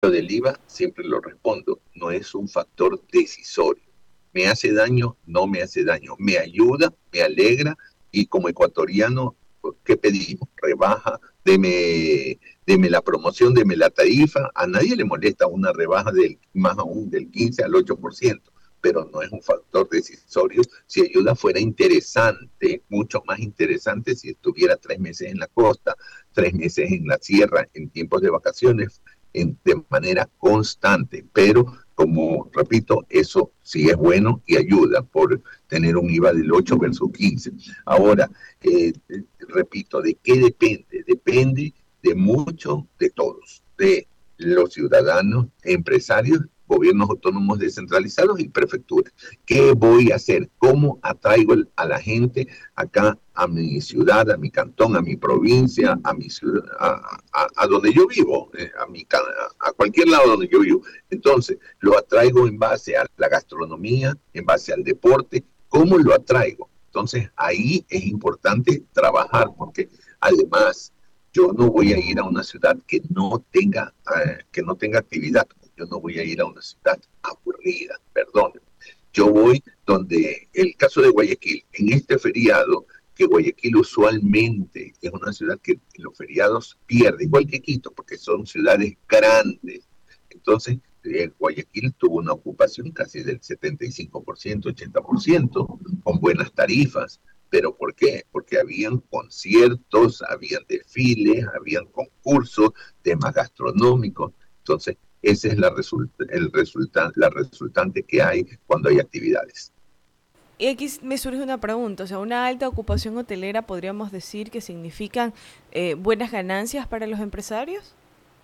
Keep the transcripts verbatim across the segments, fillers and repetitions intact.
Lo del IVA siempre lo respondo, no es un factor decisorio. ¿Me hace daño? No me hace daño. ¿Me ayuda? ¿Me alegra? Y como ecuatoriano, ¿qué pedimos? Rebaja, deme, deme la promoción, deme la tarifa. A nadie le molesta una rebaja del, más aún del quince al ocho por ciento, pero no es un factor decisorio. Si ayuda fuera interesante, mucho más interesante si estuviera tres meses en la costa, tres meses en la sierra, en tiempos de vacaciones, en, de manera constante, pero como repito, eso sí es bueno y ayuda por tener un IVA del ocho versus quince. Ahora, eh, repito, ¿de qué depende? Depende de mucho, de todos, de los ciudadanos, empresarios, gobiernos autónomos descentralizados y prefecturas. ¿Qué voy a hacer? ¿Cómo atraigo a la gente acá a mi ciudad, a mi cantón, a mi provincia, a mi ciudad, a, a, a donde yo vivo, eh, a, mi, a cualquier lado donde yo vivo? Entonces, lo atraigo en base a la gastronomía, en base al deporte. ¿Cómo lo atraigo? Entonces, ahí es importante trabajar porque además yo no voy a ir a una ciudad que no tenga, eh, que no tenga actividad. Yo no voy a ir a una ciudad aburrida, perdón. Yo voy donde, el caso de Guayaquil, en este feriado, que Guayaquil usualmente es una ciudad que en los feriados pierde, igual que Quito, porque son ciudades grandes. Entonces, eh, Guayaquil tuvo una ocupación casi del setenta y cinco por ciento, ochenta por ciento, con buenas tarifas. ¿Pero por qué? Porque habían conciertos, habían desfiles, habían concursos, temas gastronómicos. Entonces, esa es la, resulta, el resulta, la resultante que hay cuando hay actividades. Y aquí me surge una pregunta, o sea, una alta ocupación hotelera podríamos decir que significan eh, buenas ganancias para los empresarios.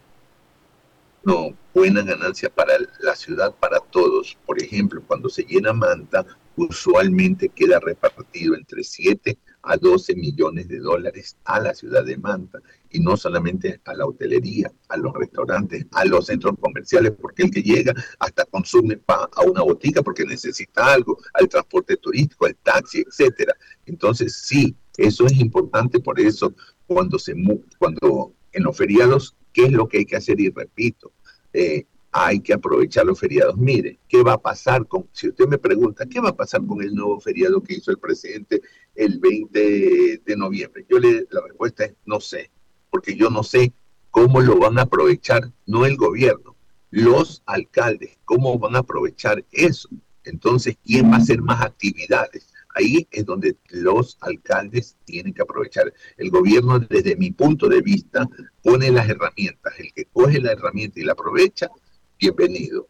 No, buena ganancia para la ciudad, para todos. Por ejemplo, cuando se llena Manta, usualmente queda repartido entre siete a doce millones de dólares a la ciudad de Manta. Y no solamente a la hotelería, a los restaurantes, a los centros comerciales, porque el que llega hasta consume pa, a una botica porque necesita algo, al transporte turístico, al taxi, etcétera. Entonces, sí, eso es importante. Por eso, cuando, se, cuando en los feriados, ¿qué es lo que hay que hacer? Y repito, eh, hay que aprovechar los feriados. Mire, ¿qué va a pasar con, si usted me pregunta, ¿qué va a pasar con el nuevo feriado que hizo el presidente el veinte de noviembre? Yo le, la respuesta es no sé, porque yo no sé cómo lo van a aprovechar, no el gobierno, los alcaldes, cómo van a aprovechar eso. Entonces, ¿quién va a hacer más actividades? Ahí es donde los alcaldes tienen que aprovechar. El gobierno, desde mi punto de vista, pone las herramientas. El que coge la herramienta y la aprovecha, bienvenido.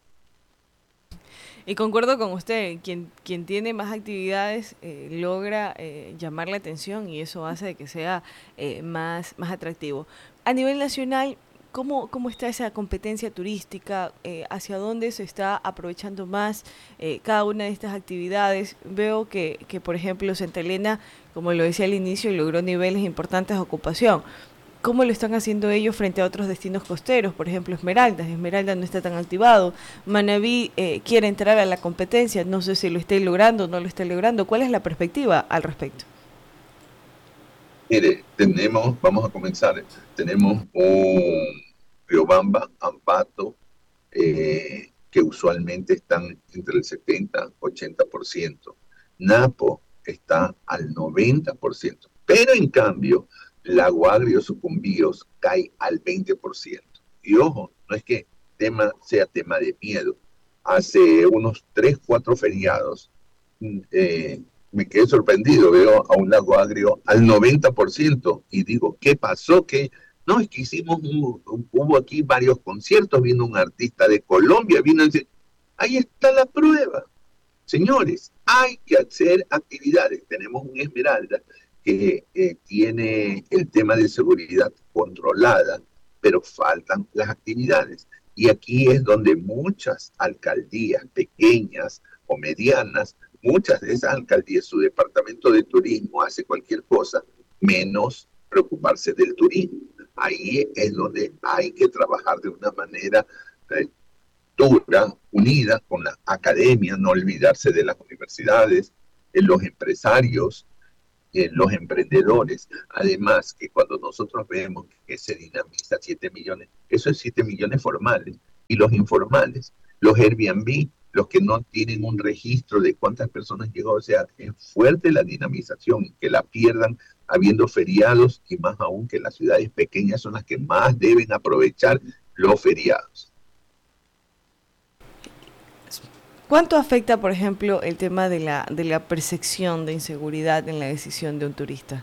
Y concuerdo con usted, quien, quien tiene más actividades eh, logra eh, llamar la atención y eso hace que sea eh, más, más atractivo. A nivel nacional, ¿cómo, cómo está esa competencia turística? Eh, ¿Hacia dónde se está aprovechando más eh, cada una de estas actividades? Veo que, que, por ejemplo, Santa Elena, como lo decía al inicio, logró niveles importantes de ocupación. ¿Cómo lo están haciendo ellos frente a otros destinos costeros? Por ejemplo, Esmeraldas. Esmeralda no está tan activado. Manabí eh, quiere entrar a la competencia. No sé si lo esté logrando o no lo esté logrando. ¿Cuál es la perspectiva al respecto? Mire, tenemos, vamos a comenzar, tenemos un Riobamba, Ambato, eh, que usualmente están entre el setenta y ochenta por ciento. Napo está al noventa por ciento, pero en cambio, Lago Agrio, Sucumbíos cae al veinte por ciento. Y ojo, no es que tema sea tema de miedo. Hace unos tres cuatro feriados, eh, me quedé sorprendido, veo a un Lago Agrio al noventa por ciento y digo, ¿qué pasó? ¿Qué? No, es que hicimos, un, un, hubo aquí varios conciertos, vino un artista de Colombia, vino, el, ahí está la prueba. Señores, hay que hacer actividades. Tenemos un Esmeralda que eh, tiene el tema de seguridad controlada, pero faltan las actividades. Y aquí es donde muchas alcaldías pequeñas o medianas, muchas de esas alcaldías, su departamento de turismo hace cualquier cosa menos preocuparse del turismo. Ahí es donde hay que trabajar de una manera eh, dura, unida con las academias, no olvidarse de las universidades, en los empresarios, en los emprendedores. Además, que cuando nosotros vemos que se dinamiza siete millones, eso es siete millones formales, y los informales, los Airbnb, los que no tienen un registro de cuántas personas llegó. O sea, es fuerte la dinamización, que la pierdan habiendo feriados, y más aún que las ciudades pequeñas son las que más deben aprovechar los feriados. ¿Cuánto afecta, por ejemplo, el tema de la, de la percepción de inseguridad en la decisión de un turista?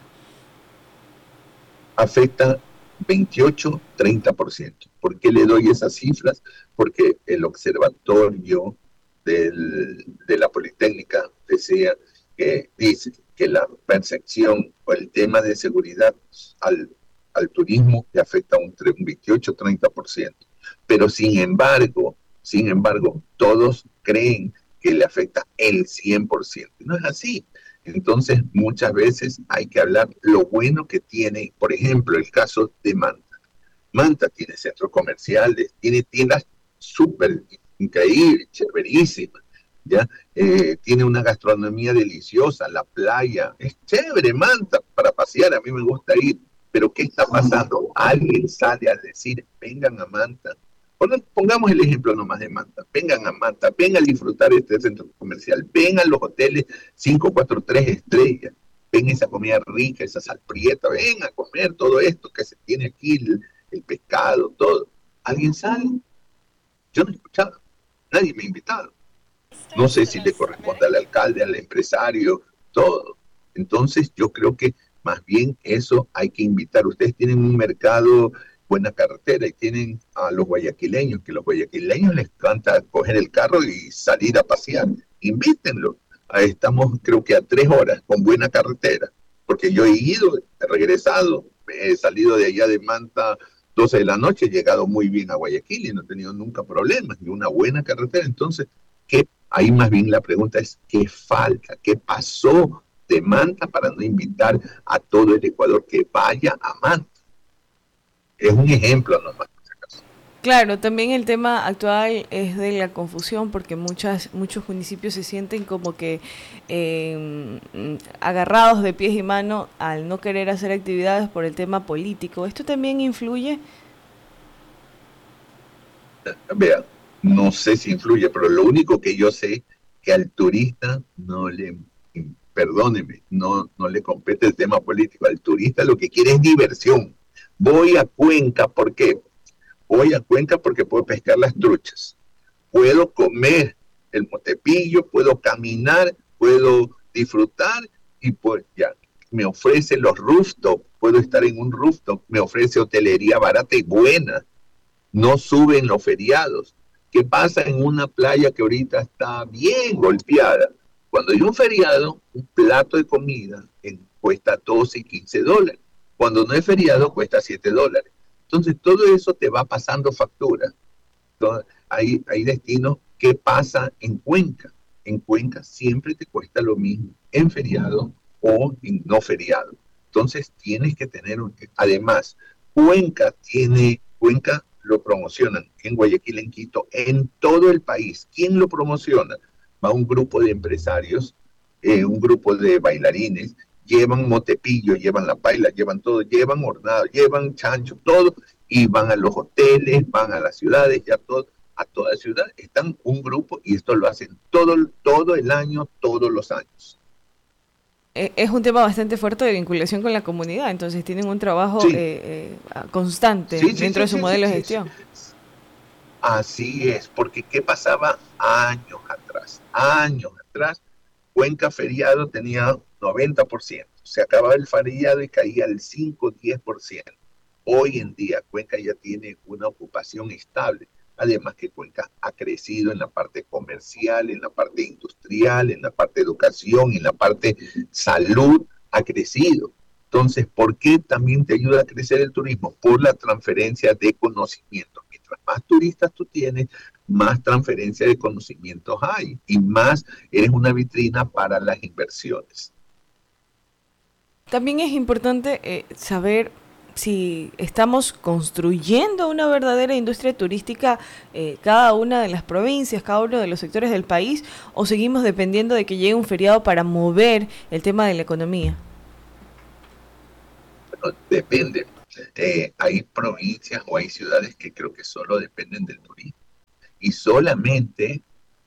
Afecta veintiocho a treinta por ciento. ¿Por qué le doy esas cifras? Porque el observatorio del, de la Politécnica decía que dice que la percepción o el tema de seguridad al, al turismo le afecta un, un veintiocho a treinta por ciento. Pero sin embargo, sin embargo, todos creen que le afecta el cien por ciento. No es así. Entonces, muchas veces hay que hablar lo bueno que tiene, por ejemplo, el caso de Manta. Manta tiene centros comerciales, tiene tiendas súper increíbles, chéverísimas, ¿ya? Eh, tiene una gastronomía deliciosa, la playa, es chévere Manta para pasear, a mí me gusta ir, pero ¿qué está pasando? Alguien sale a decir, vengan a Manta. Pongamos el ejemplo nomás de Manta. Vengan a Manta, vengan a disfrutar este centro comercial, vengan a los hoteles cinco, cuatro, tres estrellas, ven esa comida rica, esa sal prieta, ven a comer todo esto que se tiene aquí, el, el pescado, todo. ¿Alguien sale? Yo no he escuchado, nadie me ha invitado. No sé si le corresponde al alcalde, al empresario, todo. Entonces yo creo que más bien eso hay que invitar. Ustedes tienen un mercado, buena carretera, y tienen a los guayaquileños, que los guayaquileños les encanta coger el carro y salir a pasear. Invítenlo. Estamos creo que a tres horas con buena carretera, porque yo he ido, he regresado, he salido de allá de Manta doce de la noche, he llegado muy bien a Guayaquil y no he tenido nunca problemas, y una buena carretera. Entonces, ¿qué? Ahí más bien la pregunta es, ¿qué falta? ¿Qué pasó de Manta para no invitar a todo el Ecuador que vaya a Manta? Es un ejemplo nomás. Claro, también el tema actual es de la confusión, porque muchas muchos municipios se sienten como que eh, agarrados de pies y manos al no querer hacer actividades por el tema político. ¿Esto también influye? Vea, no sé si influye, pero lo único que yo sé que al turista no le, perdóneme, no, no le compete el tema político. Al turista lo que quiere es diversión. Voy a Cuenca, ¿por qué? Voy a Cuenca porque puedo pescar las truchas, puedo comer el motepillo, puedo caminar, puedo disfrutar, y pues ya me ofrece los rooftop, puedo estar en un rooftop, me ofrece hotelería barata y buena, no suben los feriados. ¿Qué pasa en una playa que ahorita está bien golpeada? Cuando hay un feriado, un plato de comida en, cuesta doce y quince dólares. Cuando no es feriado, cuesta siete dólares. Entonces, todo eso te va pasando factura. Entonces, hay, hay destinos que pasa en Cuenca. En Cuenca siempre te cuesta lo mismo, en feriado o en no feriado. Entonces, tienes que tener, un, además, Cuenca tiene, Cuenca lo promocionan en Guayaquil, en Quito, en todo el país. ¿Quién lo promociona? Va un grupo de empresarios, eh, un grupo de bailarines, llevan motepillo, llevan la paila, llevan todo, llevan hornado, llevan chancho, todo, y van a los hoteles, van a las ciudades, ya todo, a toda ciudad están un grupo, y esto lo hacen todo, todo el año, todos los años. Es un tema bastante fuerte de vinculación con la comunidad, entonces tienen un trabajo Sí, eh, eh, constante sí, sí, dentro sí, de su sí, sí, modelo de sí, sí. gestión. Así es, porque ¿qué pasaba años atrás? Años atrás, Cuenca feriado tenía noventa por ciento, se acababa el feriado y caía al cinco, diez por ciento. Hoy en día Cuenca ya tiene una ocupación estable, además que Cuenca ha crecido en la parte comercial, en la parte industrial, en la parte educación, en la parte salud, ha crecido. Entonces, ¿por qué también te ayuda a crecer el turismo? Por la transferencia de conocimientos. Mientras más turistas tú tienes, más transferencia de conocimientos hay y más eres una vitrina para las inversiones. También es importante eh, saber si estamos construyendo una verdadera industria turística eh, cada una de las provincias, cada uno de los sectores del país, o seguimos dependiendo de que llegue un feriado para mover el tema de la economía. Bueno, depende. Eh, hay provincias o hay ciudades que creo que solo dependen del turismo. y solamente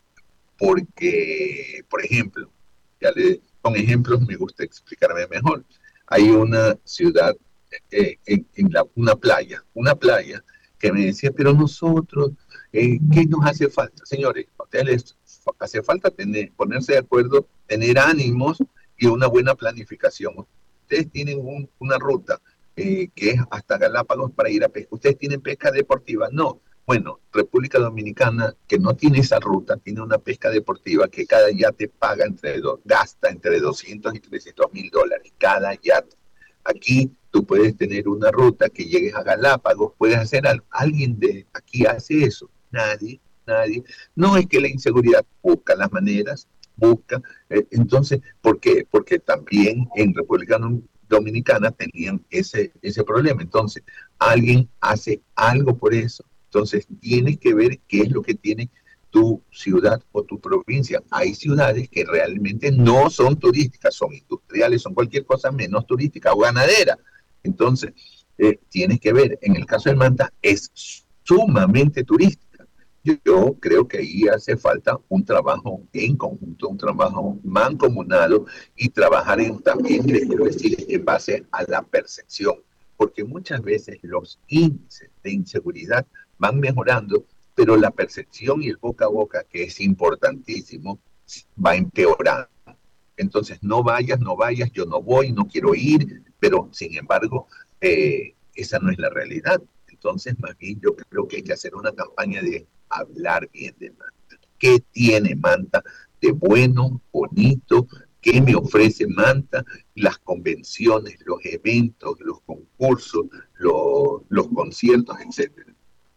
porque, por ejemplo, ya le, con ejemplos me gusta explicarme mejor. Hay una ciudad, eh, en, en la, una playa, una playa que me decía, pero nosotros, eh, ¿qué nos hace falta? Señores, a ustedes les hace falta tener, ponerse de acuerdo, tener ánimos y una buena planificación. Ustedes tienen un, una ruta eh, que es hasta Galápagos para ir a pesca. ¿Ustedes tienen pesca deportiva? No. Bueno, República Dominicana, que no tiene esa ruta, tiene una pesca deportiva que cada yate paga entre dos, gasta entre doscientos y trescientos mil dólares cada yate. Aquí tú puedes tener una ruta que llegues a Galápagos, puedes hacer algo. ¿Alguien de aquí hace eso? Nadie, nadie. No es que la inseguridad busca las maneras, busca. Eh, entonces, ¿por qué? Porque también en República Dominicana tenían ese, ese problema. Entonces, alguien hace algo por eso. Entonces, tienes que ver qué es lo que tiene tu ciudad o tu provincia. Hay ciudades que realmente no son turísticas, son industriales, son cualquier cosa menos turística o ganadera. Entonces, eh, tienes que ver, en el caso del Manta, es sumamente turística. Yo, yo creo que ahí hace falta un trabajo en conjunto, un trabajo mancomunado y trabajar en, también, les quiero decir, en base a la percepción, porque muchas veces los índices de inseguridad van mejorando, pero la percepción y el boca a boca, que es importantísimo, va empeorando. Entonces, no vayas, no vayas, yo no voy, no quiero ir, pero sin embargo, eh, esa no es la realidad. Entonces, más bien, yo creo que hay que hacer una campaña de hablar bien de Manta. ¿Qué tiene Manta de bueno, bonito? ¿Qué me ofrece Manta? Las convenciones, los eventos, los concursos, los, los conciertos, etcétera.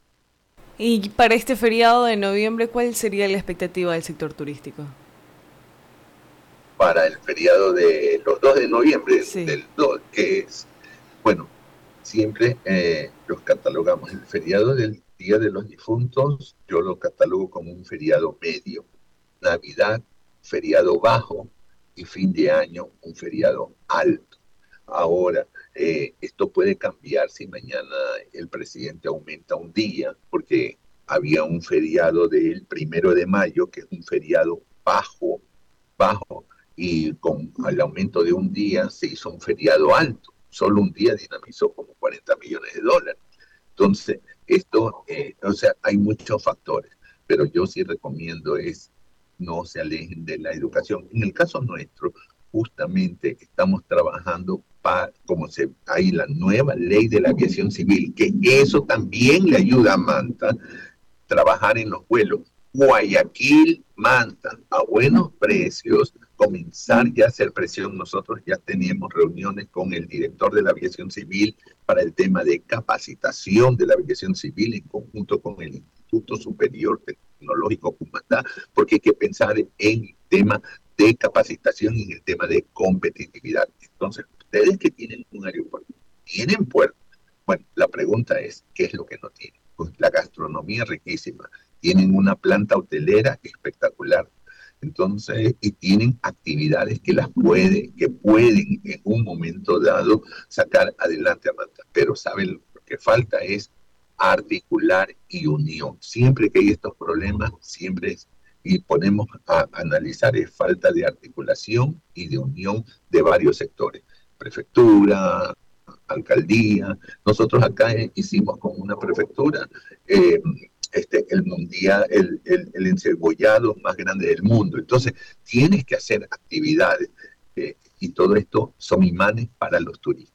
Y para este feriado de noviembre, ¿cuál sería la expectativa del sector turístico? Para el feriado de los dos de noviembre, Sí. del dos, que es, bueno, siempre eh, los catalogamos. El feriado del Día de los Difuntos, yo lo catalogo como un feriado medio. Navidad, feriado bajo, y fin de año, un feriado alto. Ahora, eh, esto puede cambiar si mañana el presidente aumenta un día, porque había un feriado del primero de mayo, que es un feriado bajo, bajo, y con el aumento de un día se hizo un feriado alto. Solo un día dinamizó como cuarenta millones de dólares. Entonces, esto, eh, o sea, hay muchos factores, pero yo sí recomiendo es no se alejen de la educación. En el caso nuestro, justamente estamos trabajando para, como se, hay la nueva ley de la aviación civil, que eso también le ayuda a Manta trabajar en los vuelos. Guayaquil, Manta, a buenos precios, comenzar ya a hacer presión. Nosotros ya teníamos reuniones con el director de la aviación civil para el tema de capacitación de la aviación civil en conjunto con el Instituto Superior Tecnológico Cumatá, porque hay que pensar en el tema de capacitación y en el tema de competitividad. Entonces, ustedes que tienen un aeropuerto, tienen puerto. Bueno, la pregunta es, ¿qué es lo que no tienen? Pues la gastronomía riquísima, tienen una planta hotelera espectacular, entonces, y tienen actividades que las pueden, que pueden en un momento dado sacar adelante a Manta, pero saben lo que falta es articular y unión. Siempre que hay estos problemas, siempre es, y ponemos a analizar, es falta de articulación y de unión de varios sectores, prefectura, alcaldía. Nosotros acá eh, hicimos con una prefectura eh, este, el mundial, el, el, el encebollado más grande del mundo. Entonces, tienes que hacer actividades eh, y todo esto son imanes para los turistas.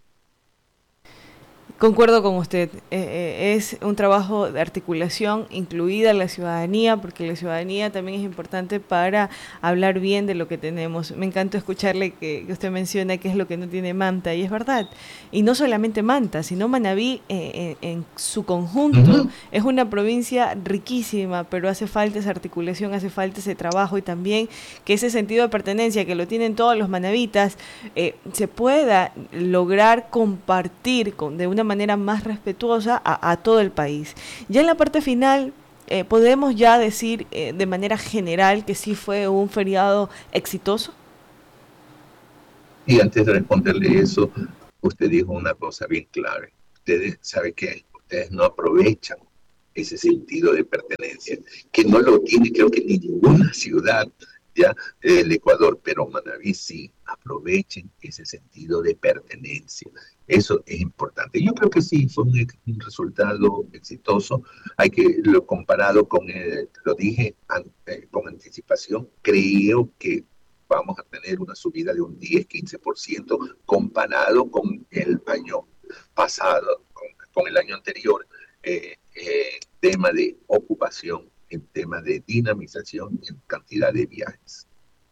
Concuerdo con usted, eh, eh, es un trabajo de articulación incluida la ciudadanía, porque la ciudadanía también es importante para hablar bien de lo que tenemos. Me encantó escucharle que, que usted menciona qué es lo que no tiene Manta, y es verdad. Y no solamente Manta, sino Manabí eh, en, en su conjunto. Uh-huh. Es una provincia riquísima, pero hace falta esa articulación, hace falta ese trabajo y también que ese sentido de pertenencia que lo tienen todos los manabitas eh, se pueda lograr compartir con, de una manera más respetuosa a, a todo el país. Ya en la parte final, eh, ¿podemos ya decir eh, de manera general que sí fue un feriado exitoso? Y antes de responderle eso, usted dijo una cosa bien clave. Ustedes, ¿sabe qué? Ustedes no aprovechan ese sentido de pertenencia. pertenencia, que no lo tiene creo que ninguna ciudad ya del Ecuador, pero Manabí sí, aprovechen ese sentido de pertenencia. Eso es importante. Yo creo que sí, fue un, un resultado exitoso. Hay que, lo comparado con, el, lo dije ante, con anticipación, creo que vamos a tener una subida de un diez a quince por ciento comparado con el año pasado, con, con el año anterior, eh, eh, tema de ocupación, en tema de dinamización y en cantidad de viajes.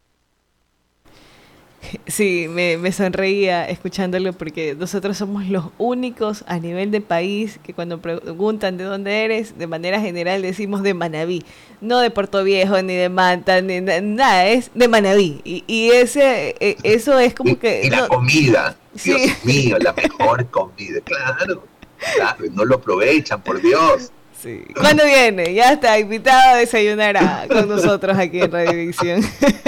Sí, me, me sonreía escuchándolo porque nosotros somos los únicos a nivel de país que cuando preguntan de dónde eres, de manera general decimos de Manabí, no de Puerto Viejo, ni de Manta, ni de, nada, es de Manabí. Y, y ese eso es como y, que... Y no, la comida, sí. Dios mío, la mejor comida, claro, claro, no lo aprovechan, por Dios. Sí. ¿Cuándo viene? Ya está invitado a desayunar a, con nosotros aquí en Radiovisión.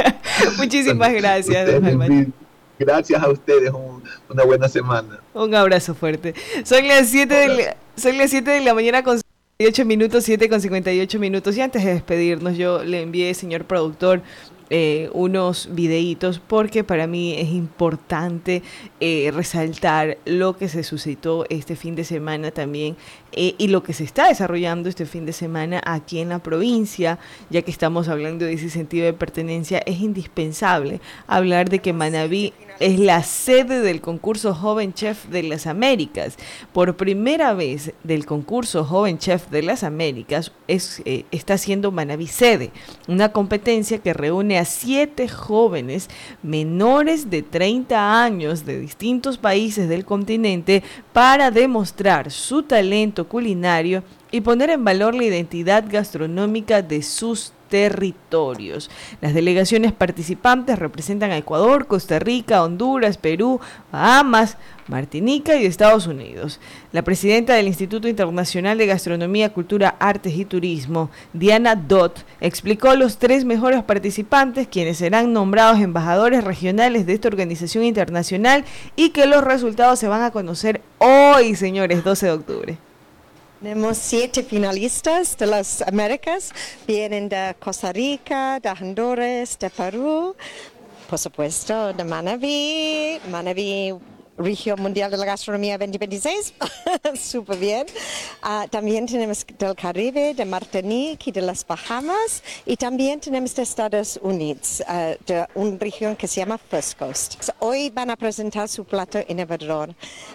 Muchísimas gracias, don Jalmacho. Gracias a ustedes, un, una buena semana. Un abrazo fuerte. Son las siete de la, son las siete de la mañana con cincuenta y ocho minutos, siete con cincuenta y ocho minutos. Y antes de despedirnos, yo le envié, señor productor, Eh, unos videitos porque para mí es importante eh, resaltar lo que se suscitó este fin de semana también eh, y lo que se está desarrollando este fin de semana aquí en la provincia, ya que estamos hablando de ese sentido de pertenencia. Es indispensable hablar de que Manabí es la sede del concurso Joven Chef de las Américas. Por primera vez del concurso Joven Chef de las Américas es, eh, está siendo Manabí sede, una competencia que reúne a siete jóvenes menores de treinta años de distintos países del continente para demostrar su talento culinario y poner en valor la identidad gastronómica de sus territorios. Las delegaciones participantes representan a Ecuador, Costa Rica, Honduras, Perú, Bahamas, Martinica y Estados Unidos. La presidenta del Instituto Internacional de Gastronomía, Cultura, Artes y Turismo, Diana Dott, explicó los tres mejores participantes, quienes serán nombrados embajadores regionales de esta organización internacional, y que los resultados se van a conocer hoy, señores, doce de octubre. Tenemos siete finalistas de las Américas, vienen de Costa Rica, de Honduras, de Perú, por supuesto de Manabí, Manabí, Región Mundial de la Gastronomía veinte veintiséis, súper bien. Uh, también tenemos del Caribe, de Martinique y de las Bahamas, y también tenemos de Estados Unidos, uh, de una región que se llama First Coast. Hoy van a presentar su plato innovador.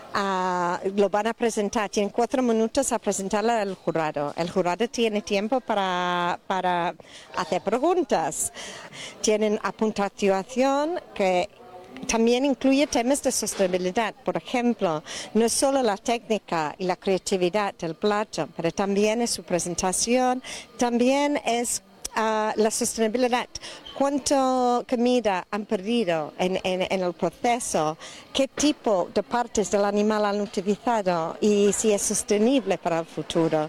Uh, lo van a presentar, tienen cuatro minutos a presentarlo al jurado. El jurado tiene tiempo para, para hacer preguntas. Tienen a puntuación que también incluye temas de sostenibilidad. Por ejemplo, no solo la técnica y la creatividad del plato, pero también es su presentación, también es uh, la sostenibilidad. ¿Cuánta comida han perdido en, en, en el proceso? ¿Qué tipo de partes del animal han utilizado? Y si es sostenible para el futuro.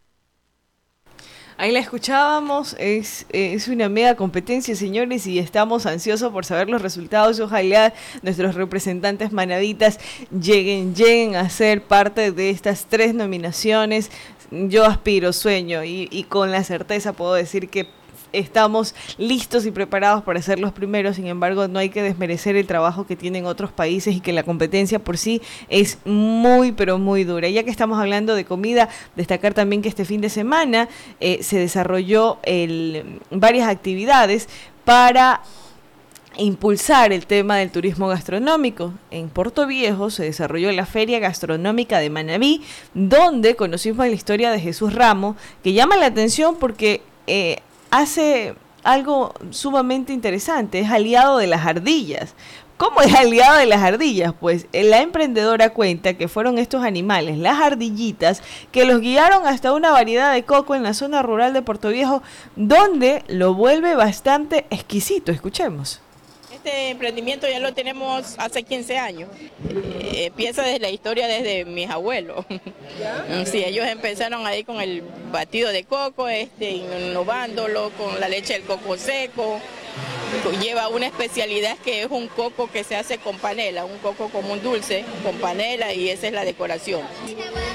Ahí la escuchábamos, es, es una mega competencia, señores, y estamos ansiosos por saber los resultados. Ojalá nuestros representantes manavitas lleguen, lleguen a ser parte de estas tres nominaciones. Yo aspiro, sueño, y, y con la certeza puedo decir que estamos listos y preparados para ser los primeros. Sin embargo, no hay que desmerecer el trabajo que tienen otros países y que la competencia por sí es muy, pero muy dura. Ya que estamos hablando de comida, destacar también que este fin de semana eh, se desarrolló el, varias actividades para impulsar el tema del turismo gastronómico. En Puerto Viejo se desarrolló la Feria Gastronómica de Manabí, donde conocimos la historia de Jesús Ramos, que llama la atención porque eh, hace algo sumamente interesante, es aliado de las ardillas. ¿Cómo es aliado de las ardillas? Pues la emprendedora cuenta que fueron estos animales, las ardillitas, que los guiaron hasta una variedad de coco en la zona rural de Puerto Viejo, donde lo vuelve bastante exquisito. Escuchemos. Este emprendimiento ya lo tenemos hace quince años. Eh, empieza desde la historia desde mis abuelos. ¿Ya? Sí, ellos empezaron ahí con el batido de coco, este, innovándolo con la leche del coco seco. Lleva una especialidad que es un coco que se hace con panela, un coco como un dulce con panela, y esa es la decoración.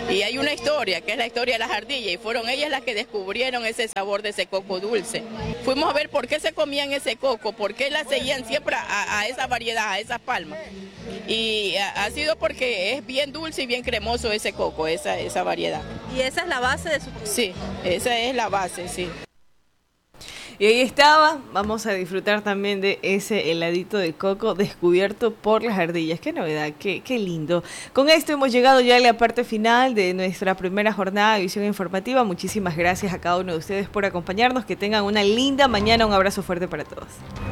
Y hay una historia, que es la historia de las ardillas, y fueron ellas las que descubrieron ese sabor de ese coco dulce. Fuimos a ver por qué se comían ese coco, por qué la seguían siempre a, a esa variedad, a esas palmas. Y ha, ha sido porque es bien dulce y bien cremoso ese coco, esa, esa variedad. ¿Y esa es la base de su producto? Sí, esa es la base, sí. Y ahí estaba, vamos a disfrutar también de ese heladito de coco descubierto por las ardillas. Qué novedad, qué, qué lindo. Con esto hemos llegado ya a la parte final de nuestra primera jornada de Visión Informativa. Muchísimas gracias a cada uno de ustedes por acompañarnos. Que tengan una linda mañana. Un abrazo fuerte para todos.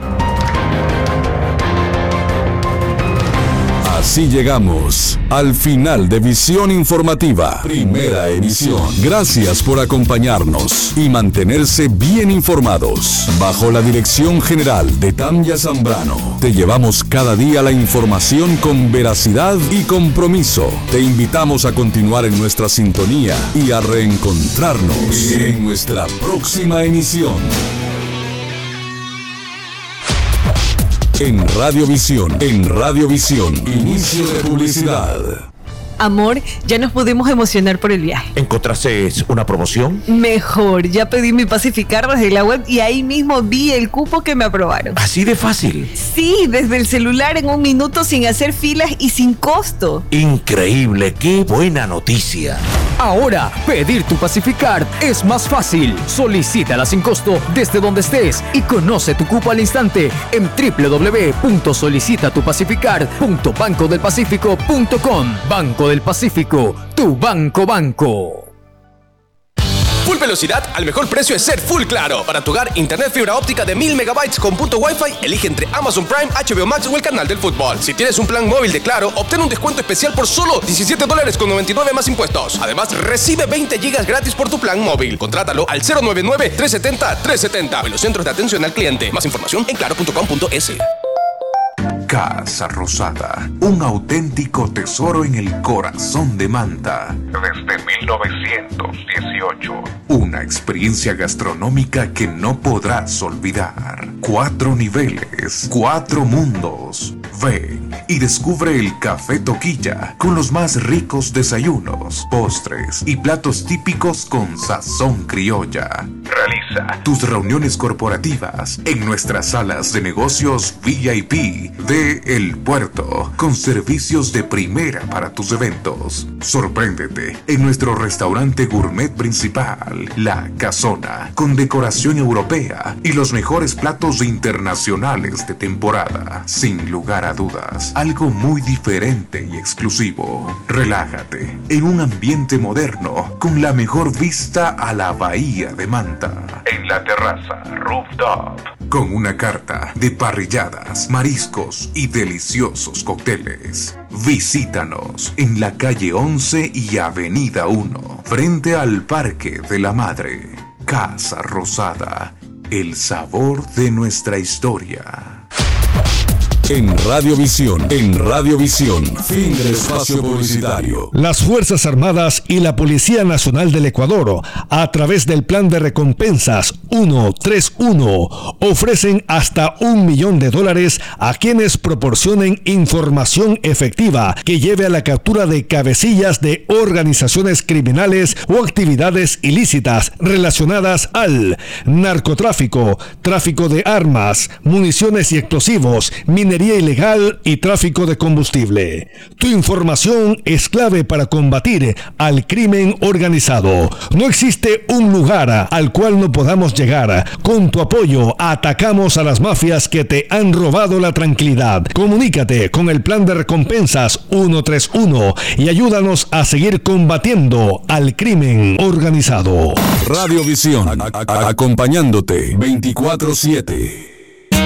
Así llegamos al final de Visión Informativa, primera emisión. Gracias por acompañarnos y mantenerse bien informados. Bajo la dirección general de Tanya Zambrano, te llevamos cada día la información con veracidad y compromiso. Te invitamos a continuar en nuestra sintonía y a reencontrarnos en nuestra próxima emisión. En Radiovisión, en Radiovisión, inicio de publicidad. Amor, ya nos pudimos emocionar por el viaje. ¿Encontraste una promoción? Mejor, ya pedí mi Pacificar desde la web y ahí mismo vi el cupo que me aprobaron. ¿Así de fácil? Sí, desde el celular en un minuto sin hacer filas y sin costo. Increíble, qué buena noticia. Ahora, pedir tu Pacificar es más fácil. Solicítala sin costo desde donde estés y conoce tu cupo al instante en doble u doble u doble u punto solicita tu pacificar punto banco del pacífico punto com. Banco del Pacífico, tu banco banco. Full velocidad al mejor precio es ser Full Claro. Para tu hogar, internet fibra óptica de mil megabytes con punto Wi-Fi, elige entre Amazon Prime, H B O Max o el canal del fútbol. Si tienes un plan móvil de Claro, obtén un descuento especial por solo diecisiete dólares con noventa y nueve más impuestos. Además, recibe veinte gigas gratis por tu plan móvil. Contrátalo al cero nueve nueve, tres siete cero, tres siete cero. En los centros de atención al cliente. Más información en claro punto com punto es. Casa Rosada, un auténtico tesoro en el corazón de Manta. Desde mil novecientos dieciocho. Una experiencia gastronómica que no podrás olvidar. Cuatro niveles, cuatro mundos. Ven y descubre el Café Toquilla con los más ricos desayunos, postres y platos típicos con sazón criolla. Realiza tus reuniones corporativas en nuestras salas de negocios V I P de El Puerto, con servicios de primera para tus eventos. Sorpréndete en nuestro restaurante gourmet principal, La Casona, con decoración europea y los mejores platos internacionales de temporada. Sin lugar a dudas, algo muy diferente y exclusivo. Relájate en un ambiente moderno con la mejor vista a la bahía de Manta. En la terraza Rooftop, con una carta de parrilladas, mariscos y deliciosos cócteles. Visítanos en la calle once y avenida uno, frente al Parque de la Madre. Casa Rosada, el sabor de nuestra historia. En Radiovisión, en Radiovisión, fin del espacio publicitario. Las Fuerzas Armadas y la Policía Nacional del Ecuador, a través del Plan de Recompensas ciento treinta y uno, ofrecen hasta un millón de dólares a quienes proporcionen información efectiva que lleve a la captura de cabecillas de organizaciones criminales o actividades ilícitas relacionadas al narcotráfico, tráfico de armas, municiones y explosivos, minería ilegal y tráfico de combustible. Tu información es clave para combatir al crimen organizado. No existe un lugar al cual no podamos llegar. Con tu apoyo atacamos a las mafias que te han robado la tranquilidad. Comunícate con el Plan de Recompensas ciento treinta y uno y ayúdanos a seguir combatiendo al crimen organizado. Radiovisión, a- a- acompañándote veinticuatro siete.